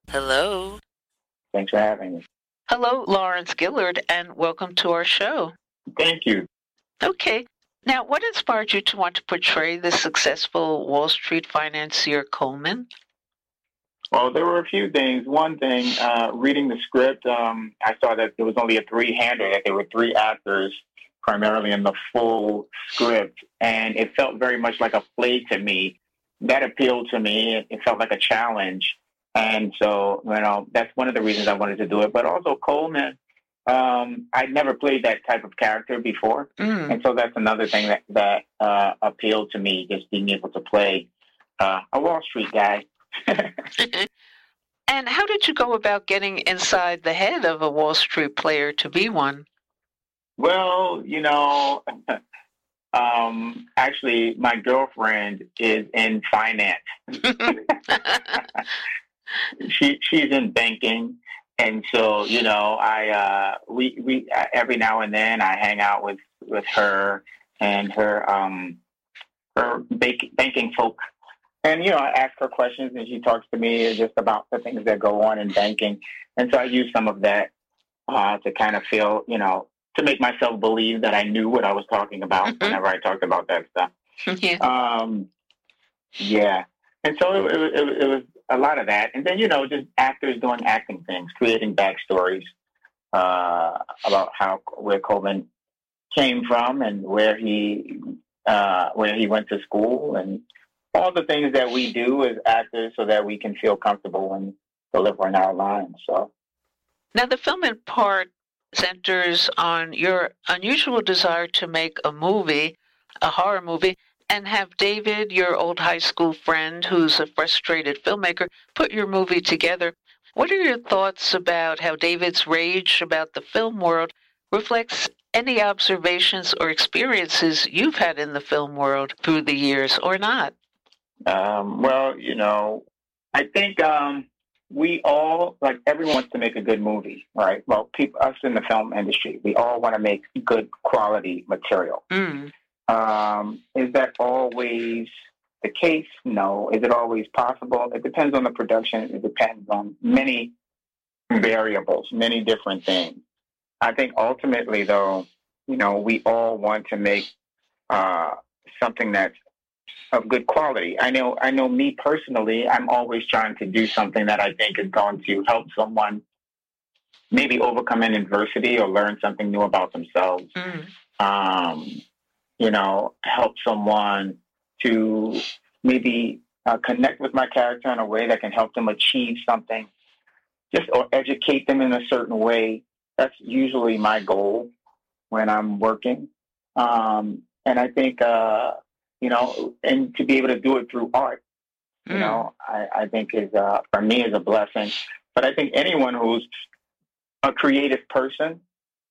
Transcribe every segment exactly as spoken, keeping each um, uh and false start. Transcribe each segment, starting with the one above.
Hello. Thanks for having me. Hello, Lawrence Gillard, and welcome to our show. Thank you. Okay. Now, what inspired you to want to portray the successful Wall Street financier Coleman? Well, there were a few things. One thing, uh, reading the script, um, I saw that there was only a three-hander, that there were three actors primarily in the full script, and it felt very much like a play to me. That appealed to me. It, it felt like a challenge. And so, you know, that's one of the reasons I wanted to do it. But also Coleman, um, I'd never played that type of character before. Mm. And so that's another thing that, that uh, appealed to me, just being able to play uh, a Wall Street guy. And how did you go about getting inside the head of a Wall Street player to be one? Well, you know, um, actually, my girlfriend is in finance. she she's in banking, and so you know, I uh, we we uh, every now and then I hang out with with her and her um her bank, banking folk. And, you know, I ask her questions and she talks to me just about the things that go on in banking. And so I use some of that uh, to kind of feel, you know, to make myself believe that I knew what I was talking about mm-hmm. whenever I talked about that stuff. Yeah. Um, yeah. And so it, it, it, it was a lot of that. And then, you know, just actors doing acting things, creating backstories uh, about how where Coleman came from and where he uh, where he went to school and all the things that we do as actors so that we can feel comfortable when delivering our lines. So, now the film in part centers on your unusual desire to make a movie, a horror movie, and have David, your old high school friend who's a frustrated filmmaker, put your movie together. What are your thoughts about how David's rage about the film world reflects any observations or experiences you've had in the film world through the years or not? Um, well, you know, I think um, we all, like everyone wants to make a good movie, right? Well, people, us in the film industry, we all want to make good quality material. Mm. Um, is that always the case? No. Is it always possible? It depends on the production. It depends on many variables, many different things. I think ultimately, though, you know, we all want to make uh, something that's of good quality. I know, I know me personally, I'm always trying to do something that I think is going to help someone maybe overcome an adversity or learn something new about themselves. Mm. Um, you know, help someone to maybe uh, connect with my character in a way that can help them achieve something, just or educate them in a certain way. That's usually my goal when I'm working. Um, and I think, uh, you know, and to be able to do it through art, you mm. know, I, I think is, uh, for me, is a blessing. But I think anyone who's a creative person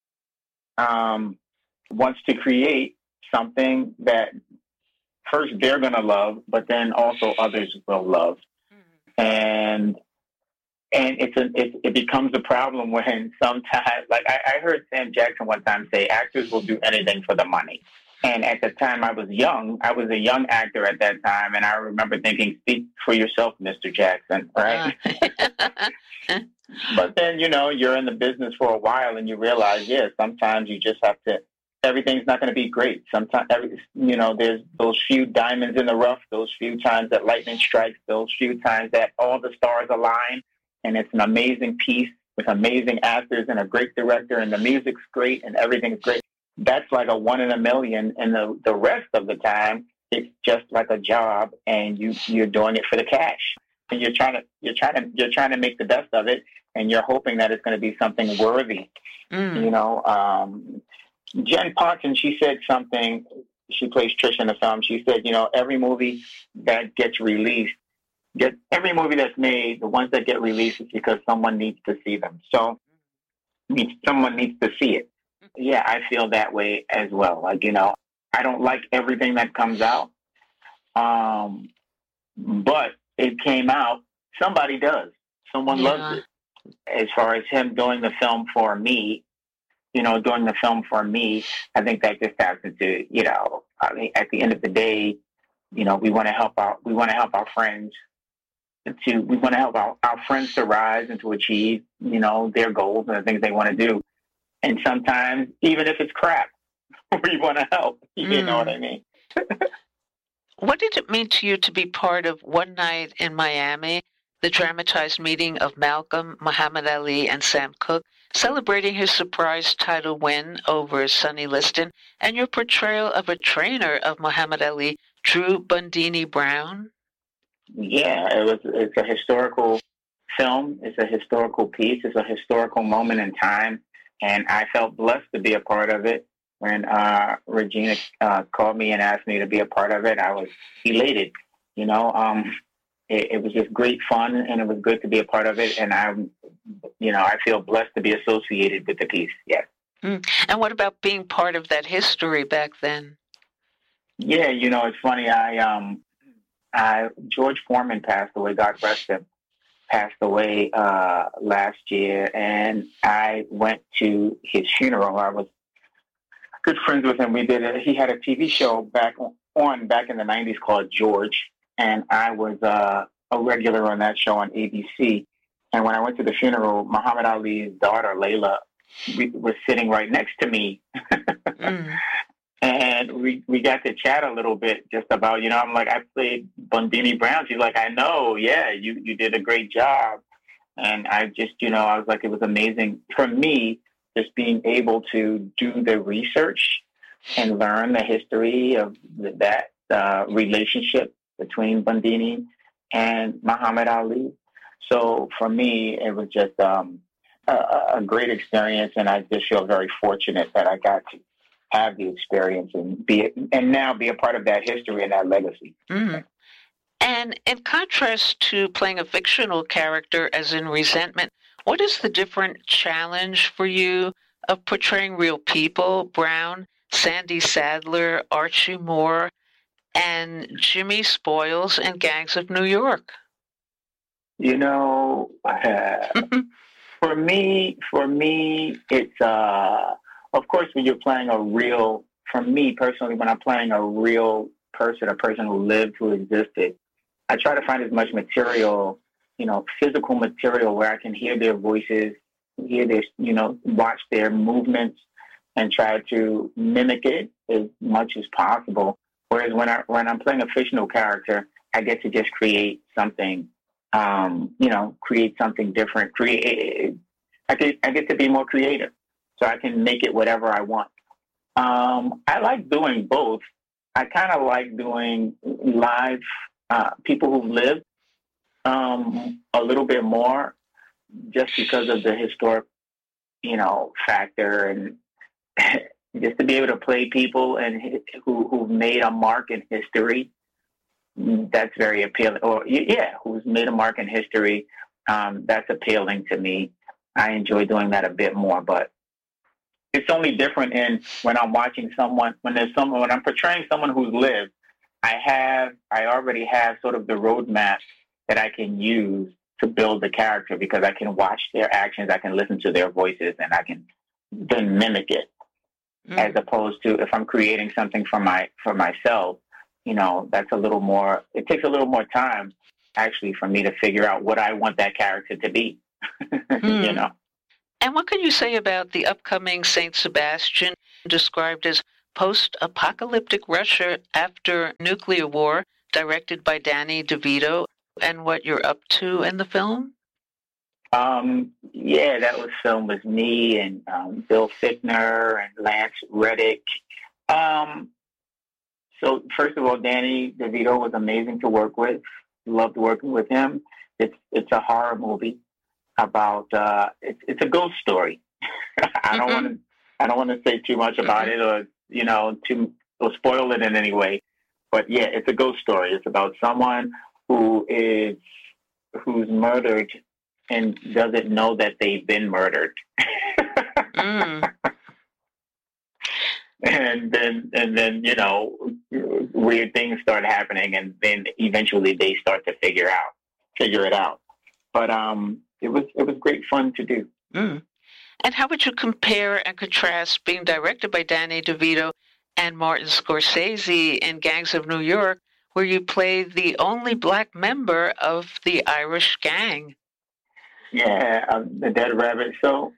um, wants to create something that first they're going to love, but then also others will love. Mm. And and it's a, it, it becomes a problem when sometimes, like I, I heard Sam Jackson one time say, actors will do anything for the money. And at the time I was young, I was a young actor at that time. And I remember thinking, speak for yourself, Mister Jackson, right? Uh. But then, you know, you're in the business for a while and you realize, yeah, sometimes you just have to, everything's not going to be great. Sometimes, every, you know, there's those few diamonds in the rough, those few times that lightning strikes, those few times that all the stars align. And it's an amazing piece with amazing actors and a great director and the music's great and everything's great. That's like a one in a million, and the, the rest of the time, it's just like a job, and you you're doing it for the cash, and you're trying to you're trying to you're trying to make the best of it, and you're hoping that it's going to be something worthy. Mm. You know, um, Jen Ponton, she said something. She plays Trish in the film. She said, you know, every movie that gets released, get every movie that's made, the ones that get released is because someone needs to see them. So, someone needs to see it. Yeah, I feel that way as well. Like, you know, I don't like everything that comes out, um, but it came out. Somebody does. Someone yeah. loves it. As far as him doing the film for me, you know, doing the film for me, I think that just has to do, you know, I mean, at the end of the day, you know, we want to help out. We want to help our friends to we want to help our, our friends to rise and to achieve, you know, their goals and the things they want to do. And sometimes, even if it's crap, we want to help. You mm. know what I mean? What did it mean to you to be part of One Night in Miami, the dramatized meeting of Malcolm, Muhammad Ali, and Sam Cooke, celebrating his surprise title win over Sonny Liston, and your portrayal of a trainer of Muhammad Ali, Drew Bundini Brown? Yeah, it was. It's a historical film. It's a historical piece. It's a historical moment in time, and I felt blessed to be a part of it. When uh, Regina uh, called me and asked me to be a part of it, I was elated. You know, um, it, it was just great fun, and it was good to be a part of it. And I, you know, I feel blessed to be associated with the piece. Yes. Mm. And what about being part of that history back then? Yeah, you know, it's funny. I um. I, George Foreman passed away, God rest him, passed away uh, last year, and I went to his funeral. I was good friends with him. We did a, he had a T V show back on back in the nineties called George, and I was uh, a regular on that show on A B C. And when I went to the funeral, Muhammad Ali's daughter, Layla, was sitting right next to me. mm. And we, we got to chat a little bit just about, you know, I'm like, I played Bundini Brown. She's like, I know, yeah, you, you did a great job. And I just, you know, I was like, it was amazing for me just being able to do the research and learn the history of that uh, relationship between Bundini and Muhammad Ali. So for me, it was just um, a, a great experience. And I just feel very fortunate that I got to have the experience and be and now be a part of that history and that legacy. Mm-hmm. And in contrast to playing a fictional character, as in Resentment, what is the different challenge for you of portraying real people? Brown, Sandy Sadler, Archie Moore, and Jimmy Spoils in Gangs of New York. You know, uh, for me, for me, it's. Uh, Of course, when you're playing a real, for me personally, when I'm playing a real person, a person who lived, who existed, I try to find as much material, you know, physical material where I can hear their voices, hear their, you know, watch their movements and try to mimic it as much as possible. Whereas when, I, when I'm playing a fictional character, I get to just create something, um, you know, create something different. Create, I get, I get to be more creative. So I can make it whatever I want. Um, I like doing both. I kind of like doing live uh, people who live um, a little bit more, just because of the historic, you know, factor, and just to be able to play people and who who've made a mark in history. That's very appealing. Or yeah, who's made a mark in history. Um, that's appealing to me. I enjoy doing that a bit more, but. It's only different in when I'm watching someone, when there's someone, when I'm portraying someone who's lived, I have, I already have sort of the roadmap that I can use to build the character because I can watch their actions, I can listen to their voices, and I can then mimic it. Mm. As opposed to if I'm creating something for my, for myself, you know, that's a little more, it takes a little more time actually for me to figure out what I want that character to be, mm. you know. And what can you say about the upcoming Saint Sebastian, described as post-apocalyptic Russia after nuclear war, directed by Danny DeVito, and what you're up to in the film? Um, yeah, that was filmed with me and um, Bill Fichtner and Lance Reddick. Um, so first of all, Danny DeVito was amazing to work with. Loved working with him. It's it's a horror movie. About uh, it's it's a ghost story. I don't mm-hmm. want to I don't want to say too much about mm-hmm. it or you know to or spoil it in any way. But yeah, it's a ghost story. It's about someone who is who's murdered and doesn't know that they've been murdered. mm. And then and then you know weird things start happening, and then eventually they start to figure out figure it out. But um. It was it was great fun to do. Mm. And how would you compare and contrast being directed by Danny DeVito and Martin Scorsese in Gangs of New York, where you play the only black member of the Irish gang. Yeah, um, the Dead Rabbit. So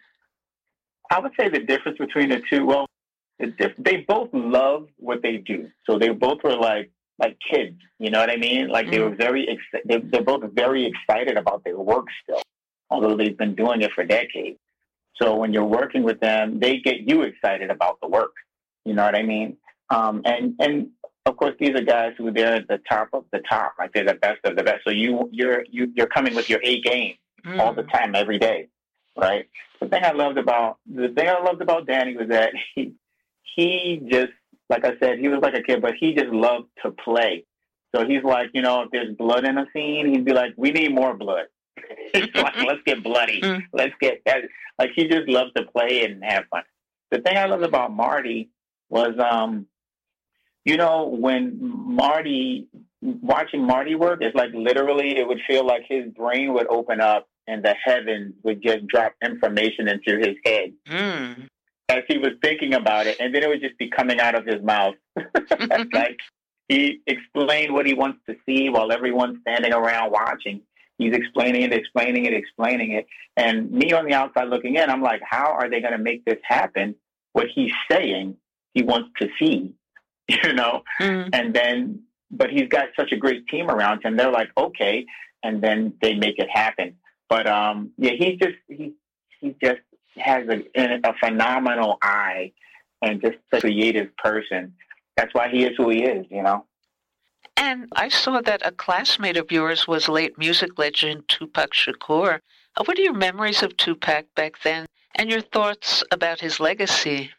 I would say the difference between the two. Well, the diff- they both love what they do. So they both were like like kids. You know what I mean? Like mm. they were very. Ex- they, they're both very excited about their work still, although they've been doing it for decades. So when you're working with them, they get you excited about the work. You know what I mean? Um, and and of course, these are guys who they're at the top of the top. Like they're the best of the best. So you you're you, you're coming with your A game mm. all the time, every day, right? The thing I loved about the thing I loved about Danny was that he he just, like I said, he was like a kid, but he just loved to play. So he's like, you know, if there's blood in a scene, he'd be like, we need more blood. Like, let's get bloody. Let's get that. Like, he just loves to play and have fun. The thing I loved about Marty was, um, you know, when Marty, watching Marty work, it's like literally it would feel like his brain would open up and the heavens would just drop information into his head mm. as he was thinking about it. And then it would just be coming out of his mouth. Like he explained what he wants to see while everyone's standing around watching. He's explaining it, explaining it, explaining it. And me on the outside looking in, I'm like, how are they going to make this happen? What he's saying he wants to see, you know? Mm. And then, but he's got such a great team around him. They're like, okay. And then they make it happen. But um, yeah, he just he he just has a, a phenomenal eye and just a creative person. That's why he is who he is, you know. And I saw that a classmate of yours was late music legend Tupac Shakur. What are your memories of Tupac back then, and your thoughts about his legacy?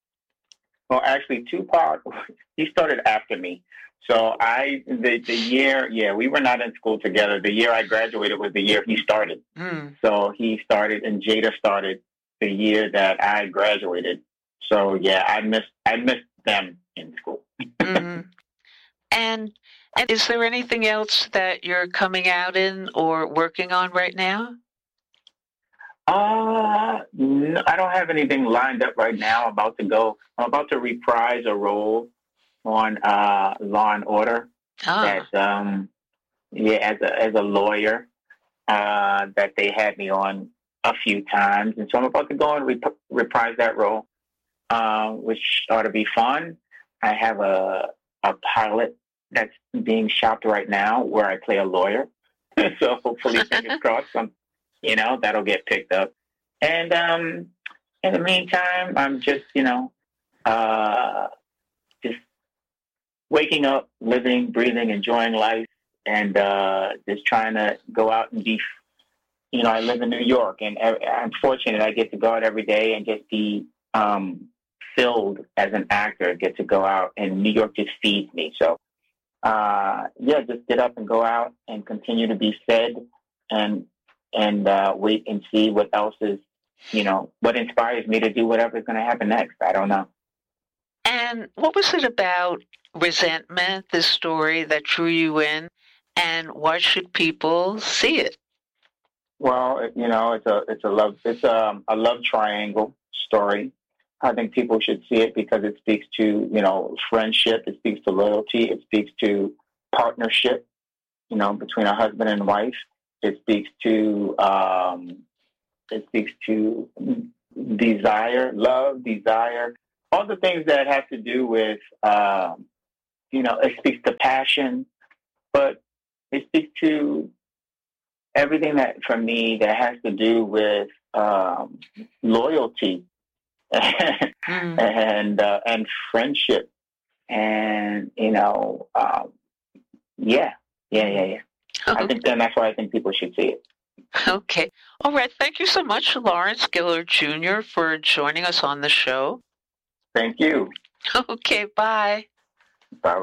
Well, actually, Tupac, he started after me. So I, the, the year, yeah, we were not in school together. The year I graduated was the year he started. Mm. So he started and Jada started the year that I graduated. So yeah, I missed, I missed them in school. Mm-hmm. And, and is there anything else that you're coming out in or working on right now? Uh, no, I don't have anything lined up right now. I'm about to go, I'm about to reprise a role on uh, Law and Order, oh. as um, yeah, as a as a lawyer uh, that they had me on a few times, and so I'm about to go and rep- reprise that role, uh, which ought to be fun. I have a a pilot that's being shopped right now where I play a lawyer, so hopefully, fingers crossed, some you know that'll get picked up. And um, in the meantime, I'm just you know uh, just. waking up, living, breathing, enjoying life, and uh, just trying to go out and be, you know, I live in New York, and I'm fortunate I get to go out every day and just be um, filled as an actor, get to go out, and New York just feeds me. So, uh, yeah, just get up and go out and continue to be fed and and uh, wait and see what else is, you know, what inspires me to do whatever's going to happen next. I don't know. And what was it about Resentment, this story that drew you in, and why should people see it? Well, you know, it's a it's a love it's a, a love triangle story. I think people should see it because it speaks to you know friendship, it speaks to loyalty, it speaks to partnership, you know, between a husband and wife. It speaks to um, it speaks to desire, love, desire, all the things that have to do with. Um, You know, it speaks to passion, but it speaks to everything that, for me, that has to do with um, loyalty mm. and uh, and friendship, and you know, um, yeah, yeah, yeah, yeah. Okay. I think then that's why I think people should see it. Okay, all right. Thank you so much, Lawrence Gillard Junior, for joining us on the show. Thank you. Okay, bye. Bye.